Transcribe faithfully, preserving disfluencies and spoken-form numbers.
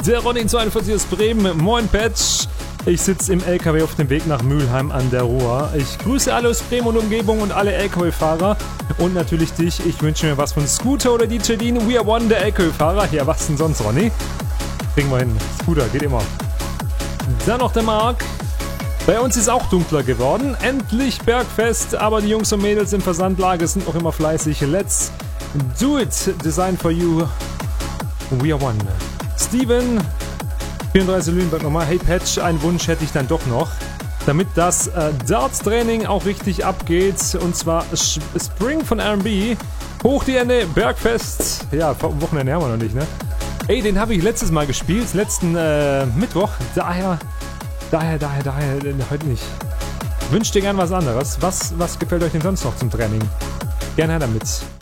Der Ronny zweiundvierzig aus Bremen. Moin Patch. Ich sitze im L K W auf dem Weg nach Mülheim an der Ruhr. Ich grüße alle aus Bremen und Umgebung und alle L K W-Fahrer. Und natürlich dich. Ich wünsche mir was von Scooter oder D J Dean. We are one, der L K W-Fahrer. Ja, was denn sonst, Ronny? Kriegen wir hin. Scooter, geht immer. Dann noch der Marc. Bei uns ist auch dunkler geworden. Endlich Bergfest, aber die Jungs und Mädels im Versandlager sind noch immer fleißig. Let's do it. Design for you. We are one. Steven, vierunddreißig Lüneburg nochmal. Hey Patch, einen Wunsch hätte ich dann doch noch. Damit das äh, Darts-Training auch richtig abgeht. Und zwar Spring von R and B. Hoch die Hände, Bergfest. Ja, vom Wochenende haben wir noch nicht, ne? Ey, den habe ich letztes Mal gespielt. Letzten äh, Mittwoch. Daher... Daher, daher, daher, heute nicht. Wünscht dir gern was anderes. Was, was gefällt euch denn sonst noch zum Training? Gerne her damit.